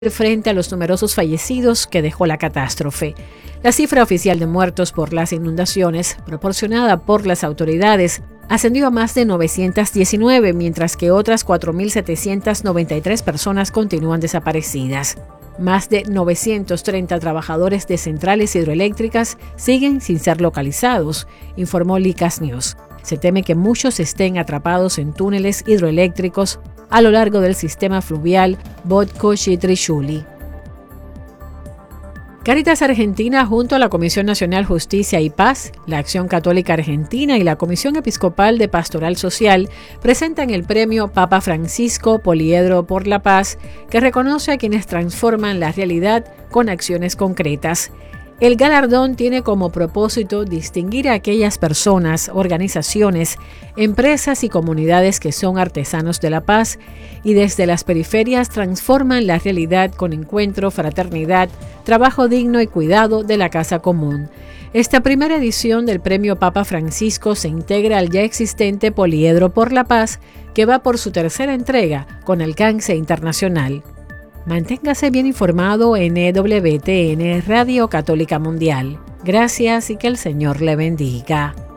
frente a los numerosos fallecidos que dejó la catástrofe. La cifra oficial de muertos por las inundaciones, proporcionada por las autoridades, ascendió a más de 919, mientras que otras 4.793 personas continúan desaparecidas. Más de 930 trabajadores de centrales hidroeléctricas siguen sin ser localizados, informó Licas News. Se teme que muchos estén atrapados en túneles hidroeléctricos a lo largo del sistema fluvial Botco-Chitrishuli. Cáritas Argentina, junto a la Comisión Nacional Justicia y Paz, la Acción Católica Argentina y la Comisión Episcopal de Pastoral Social, presentan el premio Papa Francisco Poliedro por la Paz, que reconoce a quienes transforman la realidad con acciones concretas. El galardón tiene como propósito distinguir a aquellas personas, organizaciones, empresas y comunidades que son artesanos de la paz y desde las periferias transforman la realidad con encuentro, fraternidad, trabajo digno y cuidado de la casa común. Esta primera edición del Premio Papa Francisco se integra al ya existente Poliedro por la Paz, que va por su tercera entrega con alcance internacional. Manténgase bien informado en EWTN Radio Católica Mundial. Gracias y que el Señor le bendiga.